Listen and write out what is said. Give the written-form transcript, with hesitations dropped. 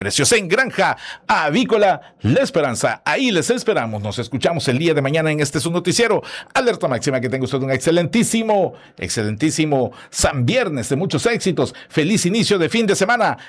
Precios en Granja Avícola La Esperanza. Ahí les esperamos. Nos escuchamos el día de mañana en su noticiero. Alerta máxima, que tenga usted un excelentísimo San Viernes de muchos éxitos. Feliz inicio de fin de semana.